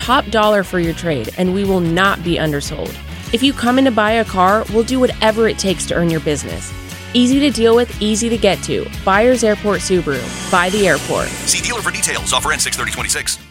top dollar for your trade, and we will not be undersold. If you come in to buy a car, we'll do whatever it takes to earn your business. Easy to deal with, easy to get to. Byers Airport Subaru. By the airport. See dealer for details. Offer ends 6/30/26.